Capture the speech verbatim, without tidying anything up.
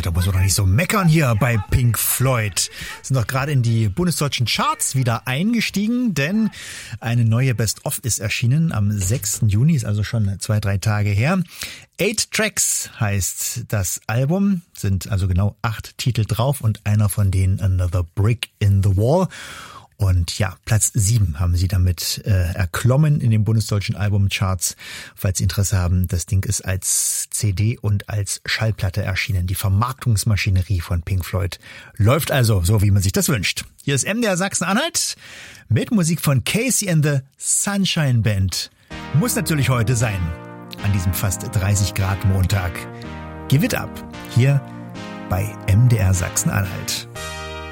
da muss man doch nicht so meckern hier bei Pink Floyd. Sind doch gerade in die bundesdeutschen Charts wieder eingestiegen, denn eine neue Best-of ist erschienen am sechsten Juni, ist also schon zwei, drei Tage her. Eight Tracks heißt das Album, sind also genau acht Titel drauf und einer von denen Another Brick in the Wall. Und ja, Platz sieben haben sie damit äh, erklommen in den bundesdeutschen Albumcharts. Falls Sie Interesse haben, das Ding ist als C D und als Schallplatte erschienen. Die Vermarktungsmaschinerie von Pink Floyd läuft also so, wie man sich das wünscht. Hier ist M D R Sachsen-Anhalt mit Musik von Casey and the Sunshine Band. Muss natürlich heute sein, an diesem fast dreißig Grad Montag. Give it up, hier bei M D R Sachsen-Anhalt.